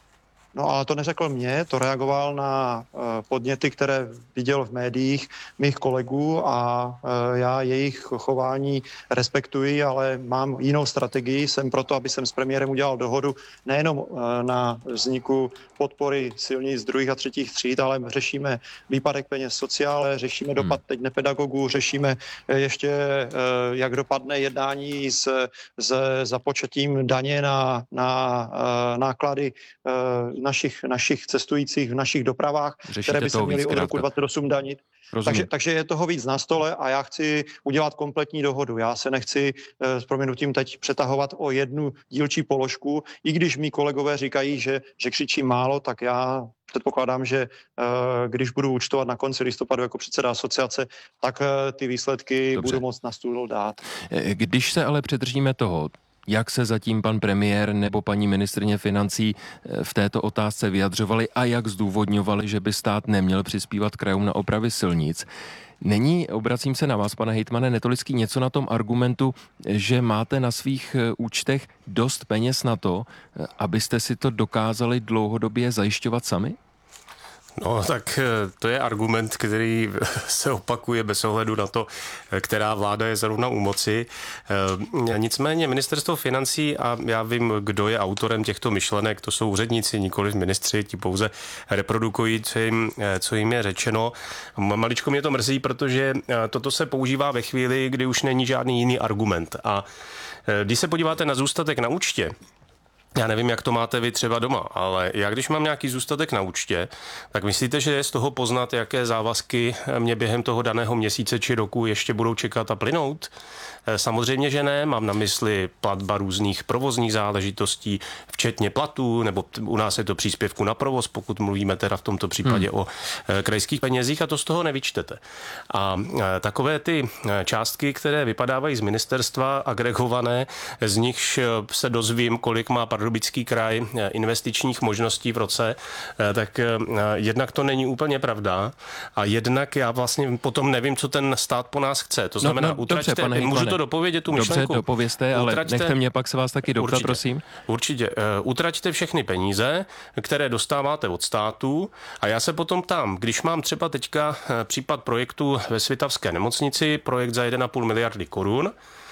Speaker 19: No ale to neřekl mě, to reagoval na podněty, které viděl v médiích mých kolegů a já jejich chování respektuji, ale mám jinou strategii. Jsem proto, aby jsem s premiérem udělal dohodu nejenom na vzniku podpory silnic druhých a třetích tříd, ale řešíme výpadek peněz sociále, řešíme dopad teď nepedagogů, řešíme ještě, jak dopadne jednání s započetím daně na náklady našich cestujících v našich dopravách, které by se měly od roku 2028 danit. Takže je toho víc na stole a já chci udělat kompletní dohodu. Já se nechci s prominutím teď přetahovat o jednu dílčí položku, i když mí kolegové říkají, že křičí málo, tak já předpokládám, že když budu účtovat na konci listopadu jako předseda asociace, tak ty výsledky budu moct na stůl dát.
Speaker 18: Když se ale přidržíme toho, jak se zatím pan premiér nebo paní ministryně financí v této otázce vyjadřovali a jak zdůvodňovali, že by stát neměl přispívat krajům na opravy silnic. Není, obracím se na vás, pane hejtmane Netolický, něco na tom argumentu, že máte na svých účtech dost peněz na to, abyste si to dokázali dlouhodobě zajišťovat sami?
Speaker 20: No, tak to je argument, který se opakuje bez ohledu na to, která vláda je zrovna u moci. Nicméně ministerstvo financí, a já vím, kdo je autorem těchto myšlenek, to jsou úředníci, nikoliv ministři, ti pouze reprodukují, co jim je řečeno. Maličko mě to mrzí, protože toto se používá ve chvíli, kdy už není žádný jiný argument. A když se podíváte na zůstatek na účtě, já nevím, jak to máte vy třeba doma, ale já když mám nějaký zůstatek na účtě, tak myslíte, že je z toho poznat, jaké závazky mě během toho daného měsíce či roku ještě budou čekat a plynout? Samozřejmě, že ne. Mám na mysli platba různých provozních záležitostí, včetně platů, nebo u nás je to příspěvku na provoz, pokud mluvíme teda v tomto případě o krajských penězích, a to z toho nevyčtete. A takové ty částky, které vypadávají z ministerstva, agregované, z nichž se dozvím, kolik má Pardubický kraj investičních možností v roce, tak jednak to není úplně pravda a jednak já vlastně potom nevím, co ten stát po nás chce. To znamená, utraťte, můžu to dopovědět tu myšlenku?
Speaker 18: Dobře, dopovězte, ale nechte mě pak se vás taky doptat, prosím.
Speaker 20: Určitě. Utraťte všechny peníze, které dostáváte od státu, a já se potom ptám, když mám třeba teďka případ projektu ve Svitavské nemocnici, projekt za 1,5 miliardy korun,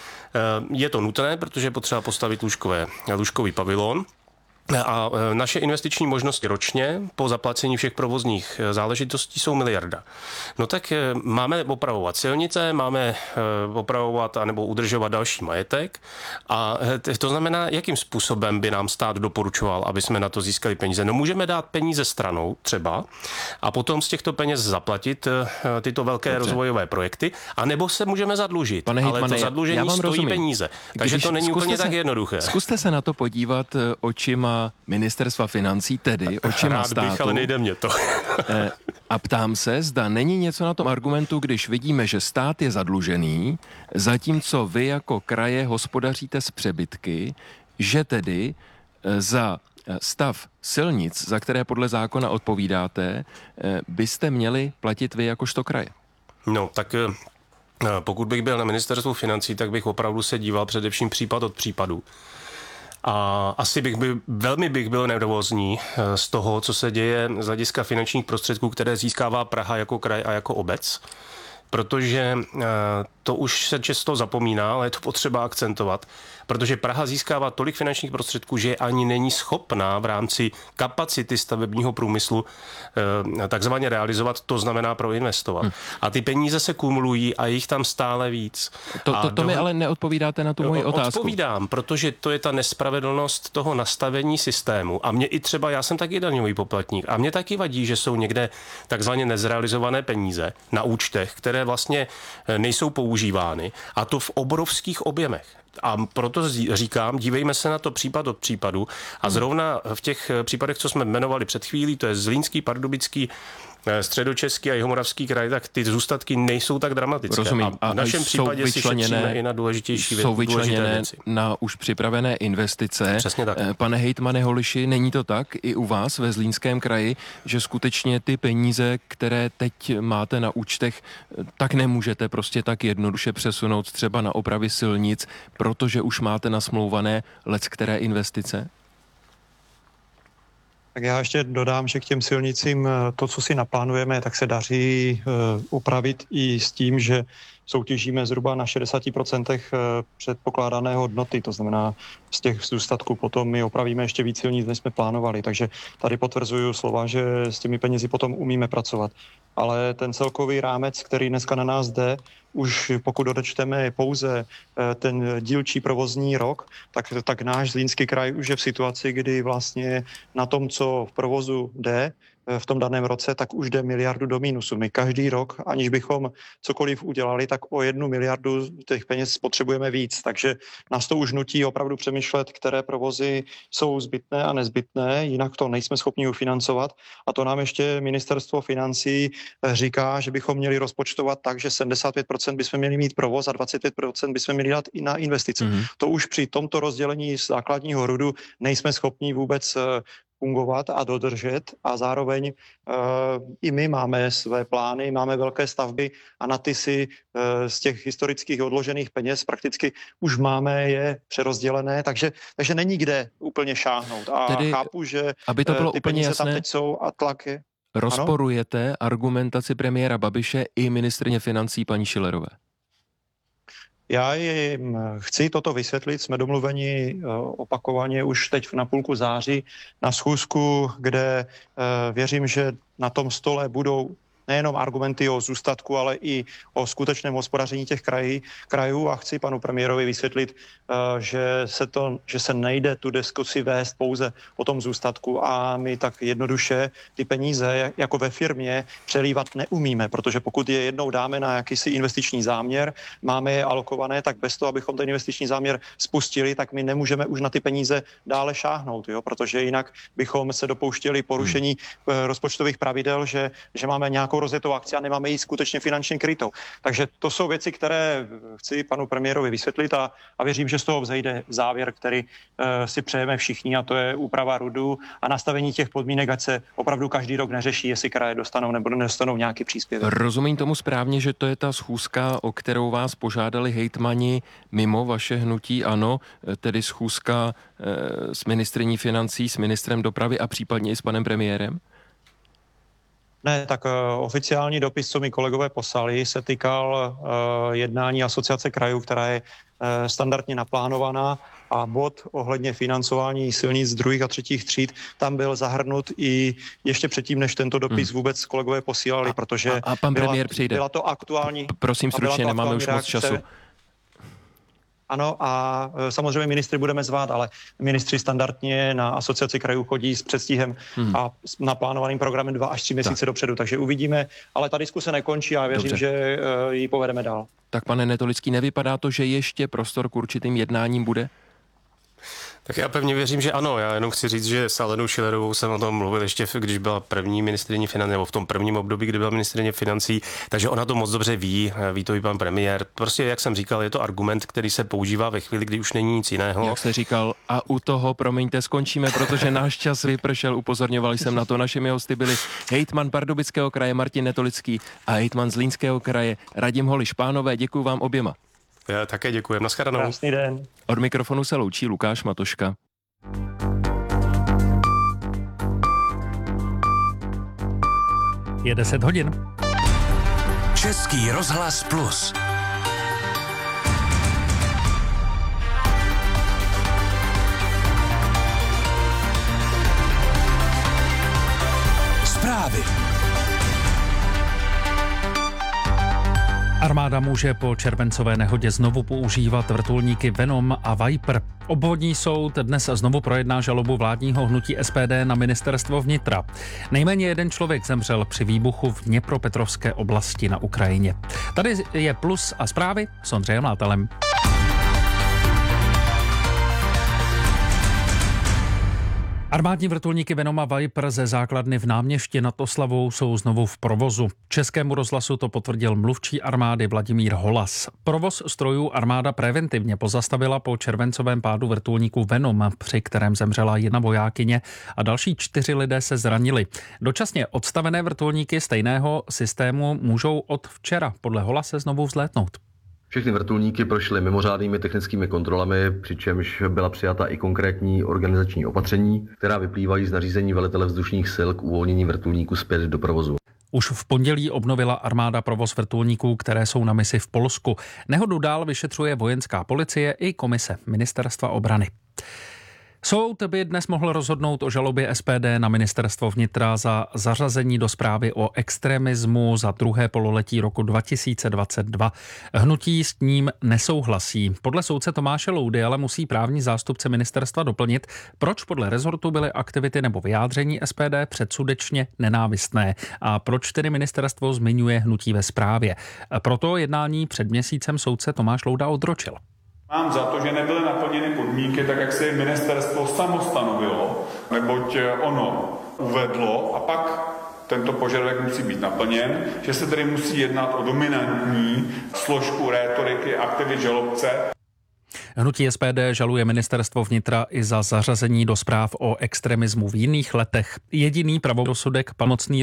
Speaker 20: je to nutné, protože je potřeba postavit lůžkový pavilon. A naše investiční možnosti ročně po zaplacení všech provozních záležitostí jsou 1 miliarda. No tak máme opravovat silnice, máme opravovat anebo udržovat další majetek a to znamená, jakým způsobem by nám stát doporučoval, aby jsme na to získali peníze. No můžeme dát peníze stranou třeba a potom z těchto peněz zaplatit tyto velké rozvojové projekty, anebo se můžeme zadlužit.
Speaker 18: Pane hejtmane,
Speaker 20: ale to zadlužení stojí peníze. Takže to není úplně tak jednoduché.
Speaker 18: Zkuste se na to podívat očima ministerstva financí, tedy očima státu. Rád bych,
Speaker 20: ale nejde mě to.
Speaker 18: A ptám se, zda není něco na tom argumentu, když vidíme, že stát je zadlužený, zatímco vy jako kraje hospodaříte s přebytky, že tedy za stav silnic, za které podle zákona odpovídáte, byste měli platit vy jakožto kraje.
Speaker 20: No, tak pokud bych byl na ministerstvu financí, tak bych opravdu se díval především případ od případu. A asi velmi bych byl nervózní z toho, co se děje z hlediska finančních prostředků, které získává Praha jako kraj a jako obec, protože to už se často zapomíná, ale je to potřeba akcentovat, protože Praha získává tolik finančních prostředků, že ani není schopná v rámci kapacity stavebního průmyslu takzvaně realizovat, to znamená proinvestovat. A ty peníze se kumulují a jich tam stále víc.
Speaker 18: To mi ale neodpovídáte na tu moji otázku.
Speaker 20: Odpovídám, protože to je ta nespravedlnost toho nastavení systému. A mě i třeba, já jsem taky daňový poplatník, a mě taky vadí, že jsou někde takzvaně nezrealizované peníze na účtech, které vlastně nejsou používány, a to v obrovských objemech. A proto říkám, dívejme se na to případ od případu a zrovna v těch případech, co jsme jmenovali před chvílí, to je Zlínský, Pardubický, Středočeský a Jihomoravský kraj, tak ty zůstatky nejsou tak dramatické.
Speaker 18: Rozumím.
Speaker 20: A v našem případě si šetříme i na důležitější věci.
Speaker 18: Jsou vyčleněné na už připravené investice.
Speaker 20: Přesně tak.
Speaker 18: Pane hejtmane Holiši, není to tak i u vás ve Zlínském kraji, že skutečně ty peníze, které teď máte na účtech, tak nemůžete prostě tak jednoduše přesunout třeba na opravy silnic, protože už máte nasmlouvané leckteré investice?
Speaker 19: Tak já ještě dodám, že k těm silnicím to, co si naplánujeme, tak se daří upravit i s tím, že soutěžíme zhruba na 60% předpokládané hodnoty, to znamená z těch zůstatků potom my opravíme ještě víc silnic, než jsme plánovali, takže tady potvrzuju slova, že s těmi penězi potom umíme pracovat. Ale ten celkový rámec, který dneska na nás jde, už pokud odečteme pouze ten dílčí provozní rok, tak náš Zlínský kraj už je v situaci, kdy vlastně na tom, co v provozu jde, v tom daném roce, tak už jde miliardu do mínusu. My každý rok, aniž bychom cokoliv udělali, tak o 1 miliardu těch peněz potřebujeme víc. Takže nás to už nutí opravdu přemýšlet, které provozy jsou zbytné a nezbytné, jinak to nejsme schopni ufinancovat. A to nám ještě ministerstvo financí říká, že bychom měli rozpočtovat tak, že 75% bychom měli mít provoz a 25% bychom měli dát i na investice. To už při tomto rozdělení základního RUDu nejsme schopni vůbec fungovat a dodržet a zároveň i my máme své plány, máme velké stavby a na ty si z těch historických odložených peněz prakticky už máme je přerozdělené, takže není kde úplně šáhnout. A tedy, chápu, že
Speaker 18: aby to bylo
Speaker 19: ty
Speaker 18: úplně
Speaker 19: peníze
Speaker 18: jasné,
Speaker 19: tam teď jsou a tlak je.
Speaker 18: Rozporujete argumentaci premiéra Babiše i ministryně financí paní Schillerové?
Speaker 19: Já jim chci toto vysvětlit, jsme domluveni opakovaně už teď na půlku září na schůzku, kde věřím, že na tom stole budou nejenom argumenty o zůstatku, ale i o skutečném hospodaření těch krajů a chci panu premiérovi vysvětlit, že se nejde tu diskusi vést pouze o tom zůstatku a my tak jednoduše ty peníze jako ve firmě přelívat neumíme, protože pokud je jednou dáme na jakýsi investiční záměr, máme je alokované, tak bez toho, abychom ten investiční záměr spustili, tak my nemůžeme už na ty peníze dále šáhnout, jo? Protože jinak bychom se dopouštěli porušení rozpočtových pravidel, že máme nějakou rozjetou akci a nemáme ji skutečně finančně krytou. Takže to jsou věci, které chci panu premiérovi vysvětlit a věřím, že z toho vzejde závěr, který si přejeme všichni, a to je úprava RUDu a nastavení těch podmínek, ať se opravdu každý rok neřeší, jestli kraje dostanou nebo nedostanou nějaký příspěvek.
Speaker 18: Rozumím tomu správně, že to je ta schůzka, o kterou vás požádali hejtmani mimo vaše hnutí ANO, tedy schůzka s ministryní financí, s ministrem dopravy a případně i s panem premiérem?
Speaker 19: Ne, tak oficiální dopis, co mi kolegové poslali, se týkal jednání Asociace krajů, která je standardně naplánovaná a bod ohledně financování silnic druhých a třetích tříd tam byl zahrnut i ještě předtím, než tento dopis vůbec kolegové posílali, protože
Speaker 18: a pan premiér přijde.
Speaker 19: Byla to aktuální.
Speaker 18: Prosím stručně, nemáme už moc času.
Speaker 19: Ano, a samozřejmě ministry budeme zvát, ale ministři standardně na Asociaci krajů chodí s předstihem a s naplánovaným programem 2 až 3 měsíce dopředu, takže uvidíme, ale ta diskuse nekončí a já věřím, že ji povedeme dál.
Speaker 18: Tak pane Netolický, nevypadá to, že ještě prostor k určitým jednáním bude?
Speaker 20: Tak já pevně věřím, že ano. Já jenom chci říct, že s Alenou Schillerovou jsem o tom mluvil ještě, když byla první ministryně financí, nebo v tom prvním období, kdy byla ministryně financí, takže ona to moc dobře ví to i pan premiér. Prostě, jak jsem říkal, je to argument, který se používá ve chvíli, kdy už není nic jiného.
Speaker 18: Jak jste říkal, a u toho, promiňte, skončíme, protože náš čas vypršel, upozorňovali jsem na to. Našimi hosty byli hejtman Pardubického kraje Martin Netolický a hejtman Zlínského kraje Radim Holiš. Pánové, děkuju vám oběma.
Speaker 20: Já také děkuji. Naschledanou.
Speaker 19: Krásný den.
Speaker 18: Od mikrofonu se loučí Lukáš Matoška.
Speaker 12: Je 10 hodin.
Speaker 13: Český rozhlas Plus. Zprávy.
Speaker 12: Armáda může po červencové nehodě znovu používat vrtulníky Venom a Viper. Obvodní soud dnes znovu projedná žalobu vládního hnutí SPD na ministerstvo vnitra. Nejméně jeden člověk zemřel při výbuchu v Dněpropetrovské oblasti na Ukrajině. Tady je Plus a zprávy s Ondřejem Látelem. Armádní vrtulníky Venom a Viper ze základny v Náměšti nad Oslavou jsou znovu v provozu. Českému rozhlasu to potvrdil mluvčí armády Vladimír Holas. Provoz strojů armáda preventivně pozastavila po červencovém pádu vrtulníku Venom, při kterém zemřela jedna vojákyně a další 4 lidé se zranili. Dočasně odstavené vrtulníky stejného systému můžou od včera podle Holase znovu vzlétnout.
Speaker 21: Všechny vrtulníky prošly mimořádnými technickými kontrolami, přičemž byla přijata i konkrétní organizační opatření, která vyplývají z nařízení velitele vzdušních sil k uvolnění vrtulníků zpět do provozu.
Speaker 12: Už v pondělí obnovila armáda provoz vrtulníků, které jsou na misi v Polsku. Nehodu dál vyšetřuje vojenská policie i komise Ministerstva obrany. Soud by dnes mohl rozhodnout o žalobě SPD na ministerstvo vnitra za zařazení do zprávy o extremismu za druhé pololetí roku 2022. Hnutí s ním nesouhlasí. Podle soudce Tomáše Loudy ale musí právní zástupce ministerstva doplnit, proč podle rezortu byly aktivity nebo vyjádření SPD předsudečně nenávistné a proč tedy ministerstvo zmiňuje hnutí ve zprávě. Proto jednání před měsícem soudce Tomáš Louda odročil.
Speaker 22: Mám za to, že nebyly naplněny podmínky tak, jak se ministerstvo samo stanovilo, neboť ono uvedlo a pak tento požadavek musí být naplněn, že se tedy musí jednat o dominantní složku rétoriky aktivit žalobce.
Speaker 12: Hnutí SPD žaluje ministerstvo vnitra i za zařazení do zpráv o extremismu v jiných letech. Jediný pravomocný